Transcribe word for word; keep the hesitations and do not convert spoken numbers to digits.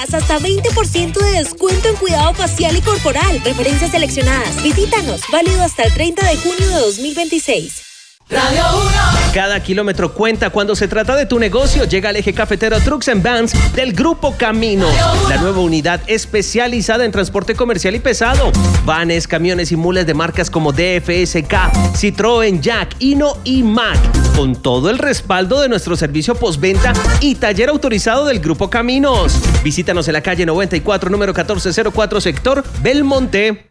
tendrás hasta veinte por ciento de descuento en cuidado facial y corporal. Referencias seleccionadas. Visítanos. Válido hasta el treinta de junio de dos mil veintiséis. Radio uno. Cada kilómetro cuenta cuando se trata de tu negocio. Llega el eje cafetero Trucks and Vans del Grupo Camino. La nueva unidad especializada en transporte comercial y pesado. Vanes, camiones y mules de marcas como D F S K, Citroën, Jack, Hino y Mack. Con todo el respaldo de nuestro servicio postventa y taller autorizado del Grupo Caminos. Visítanos en la calle noventa y cuatro, número catorce cero cuatro, sector Belmonte.